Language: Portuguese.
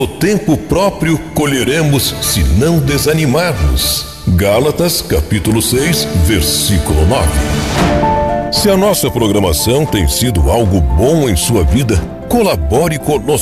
No tempo próprio colheremos se não desanimarmos. Gálatas capítulo 6, versículo 9. Se a nossa programação tem sido algo bom em sua vida, colabore conosco.